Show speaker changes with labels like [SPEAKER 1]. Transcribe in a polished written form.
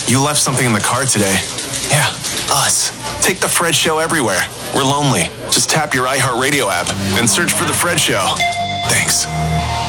[SPEAKER 1] You left something in the car today. Yeah, us. Take The Fred Show everywhere. We're lonely. Just tap your iHeartRadio app and search for The Fred Show. Thanks.